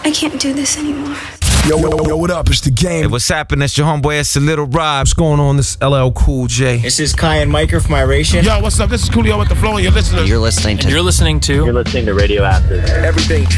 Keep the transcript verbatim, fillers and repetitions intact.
I can't do this anymore. Yo, yo, yo, what up? It's the game. Hey, what's happening? It's your homeboy, it's a little Rob. What's going on? This L L Cool J. This is Kai and Micah from Iration. Yo, what's up? This is Coolio with the Flow, and you're listening. You're listening to. You're listening to. You're listening to Radio Acid. Everything